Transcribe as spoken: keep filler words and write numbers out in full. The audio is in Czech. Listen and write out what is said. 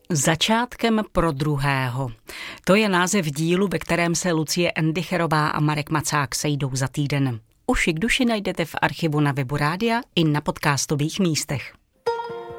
Začátkem pro druhého. To je název dílu, ve kterém se Lucie Endicherová a Marek Macák sejdou za týden. Uši k duši najdete v archivu na webu rádia i na podcastových místech.